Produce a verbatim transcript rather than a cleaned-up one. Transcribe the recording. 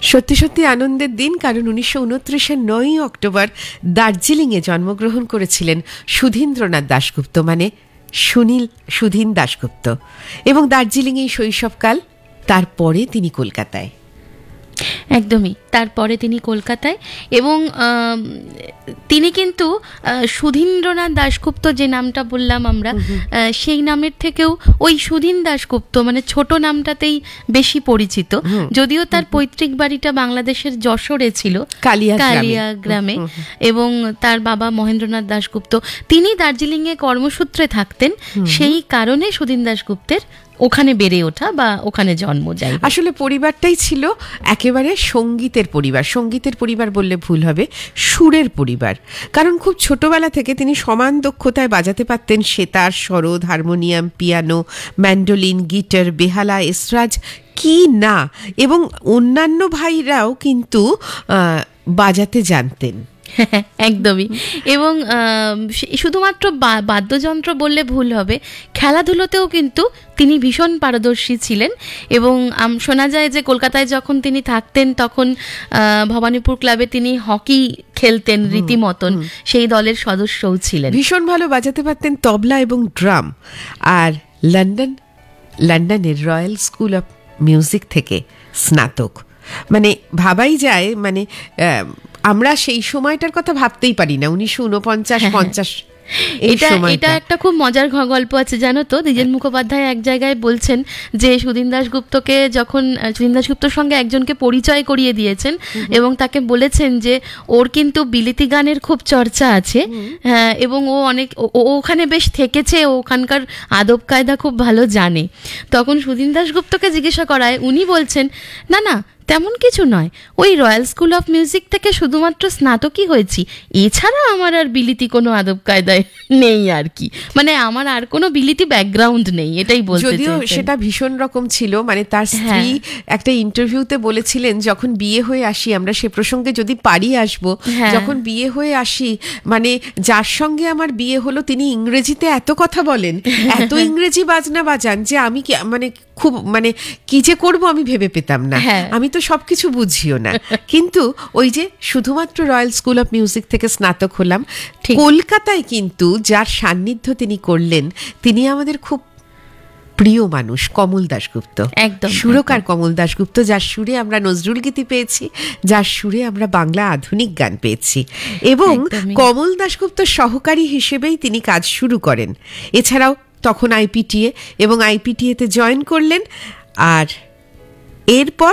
সত্যি সত্যি আনন্দের দিন, কারণ উনিশশো উনত্রিশের নয়ই অক্টোবর দার্জিলিংয়ে জন্মগ্রহণ করেছিলেন সুধীন্দ্রনাথ দাশগুপ্ত, মানে সুনীল সুধীন দাশগুপ্ত, এবং দার্জিলিংয়েই শৈশবকাল। তারপরে তিনি কলকাতায়। একদমই, তারপরে তিনি কলকাতায়, এবং তিনি কিন্তু সুধীন্দ্রনাথ দাশগুপ্ত যে নামটা বললাম আমরা, সেই নামের থেকেও ওই সুধীন দাশগুপ্ত মানে ছোট নামটাতেই বেশি পরিচিত। যদিও তার পৈতৃক বাড়িটা বাংলাদেশের যশোরে ছিল, কালিয়া গ্রামে, এবং তার বাবা মহেন্দ্রনাথ দাশগুপ্ত তিনি দার্জিলিংয়ে কর্মসূত্রে থাকতেন, সেই কারণে সুধীন দাশগুপ্তের ওখানে বেড়ে ওঠা বা ওখানে জন্ম যায়। আসলে পরিবারটাই ছিল একেবারে সঙ্গীতের পরিবার। সঙ্গীতের পরিবার বললে ভুল হবে, সুরের পরিবার। কারণ খুব ছোটবেলা থেকে তিনি সমান দক্ষতায় বাজাতে পারতেন sitar, sarod, harmonium, piano, mandolin, guitar, বেহালা, এসরাজ, কি না, এবং অন্যান্য ভাইরাও কিন্তু বাজাতে জানতেন। একদমই, এবং শুধুমাত্র বাদ্যযন্ত্র বললে ভুল হবে, খেলাধুলোতেও কিন্তু তিনি ভীষণ পারদর্শী ছিলেন। এবং শোনা যায় যে কলকাতায় যখন তিনি থাকতেন তখন ভবানীপুর ক্লাবে তিনি হকি খেলতেন রীতিমতন, সেই দলের সদস্যও ছিলেন। ভীষণ ভালো বাজাতে পারতেন তবলা এবং ড্রাম। আর লন্ডন লন্ডনের রয়্যাল স্কুল অফ মিউজিক থেকে স্নাতক, মানে ভাবাই যায়, মানে আমরা সেই সময়টার কথা ভাবতেই পারি না। উনিশশো উনপঞ্চাশ পঞ্চাশ এটা এটা একটা খুব মজার গল্প আছে, জানো তো? দ্বিজেন মুখোপাধ্যায় এক জায়গায় বলছেন যে সুধীন দাশগুপ্তকে যখন সুধীন দাশগুপ্তর সঙ্গে একজনকে পরিচয় করিয়ে দিয়েছেন এবং তাকে বলেছেন যে ওর কিন্তু বিলিতি গানের খুব চর্চা আছে, হ্যাঁ, এবং ও অনেক ও ওখানে বেশ থেকেছে, ও ওখানকার আদব কায়দা খুব ভালো জানে। তখন সুধীন দাশগুপ্তকে জিজ্ঞাসা করায়, উনি বলছেন না না তেমন কিছু নয়, ওই রয়্যাল স্কুল অফ মিউজিক থেকে শুধুমাত্র স্নাতকই হয়েছি, এছাড়া আমার আর বিলিতি কোনো আদব কায়দায় নেই আর কি, মানে আমার আর কোনো বিলিতি ব্যাকগ্রাউন্ড নেই, এটাই বলতে চাইছেন। যদিও সেটা ভীষণ রকম ছিল, মানে তার স্ত্রী একটা ইন্টারভিউতে বলেছিলেন, যখন বিয়ে হয়ে আসি আমরা, সে প্রসঙ্গে যদি পারি আসবো, যখন বিয়ে হয়ে আসি, মানে যার সঙ্গে আমার বিয়ে হলো তিনি ইংরেজিতে এত কথা বলেন, এত ইংরেজি বাজনা বাজান যে আমি মানে খুব মানে কি যে করবো আমি ভেবে পেতাম না, আমি তো সবকিছু বুঝিও না। কিন্তু ওই যে শুধুমাত্র রয়্যাল স্কুল অফ মিউজিক থেকে স্নাতক হলাম, কলকাতায় কিন্তু যার সান্নিধ্য তিনি করলেন, তিনি আমাদের খুব প্রিয় মানুষ, কমল দাশগুপ্ত। একদম সুরকার কমল দাশগুপ্ত, যার সুরে আমরা নজরুল গীতি পেয়েছি, যার সুরে আমরা বাংলা আধুনিক গান পেয়েছি, এবং কমল দাশগুপ্ত সহকারী হিসেবেই তিনি কাজ শুরু করেন। এছাড়াও তখন আইপিটিএ, এবং আইপিটিএতে জয়েন করলেন। আর এরপর